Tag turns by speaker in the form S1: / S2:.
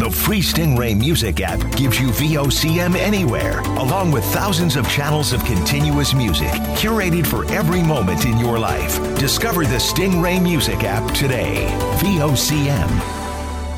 S1: The free Stingray Music app gives you VOCM anywhere, along with thousands of channels of continuous music, curated for every moment in your life. Discover the Stingray Music app today. VOCM.